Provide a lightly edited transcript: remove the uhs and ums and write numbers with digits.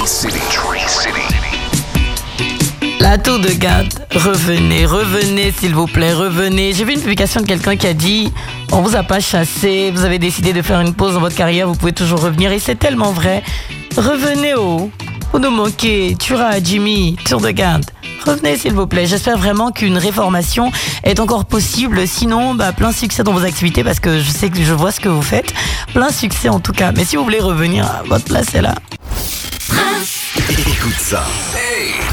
La tour de garde, revenez s'il vous plaît, revenez. J'ai vu une publication de quelqu'un qui a dit « On vous a pas chassé, vous avez décidé de faire une pause dans votre carrière, vous pouvez toujours revenir. » Et c'est tellement vrai. Revenez vous nous manquez, Tura, Jimmy, tour de garde. Revenez s'il vous plaît. J'espère vraiment qu'une réformation est encore possible. Sinon, plein succès dans vos activités parce que je sais que je vois ce que vous faites. Plein succès en tout cas. Mais si vous voulez revenir, votre place est là. Écoute ça. Hey!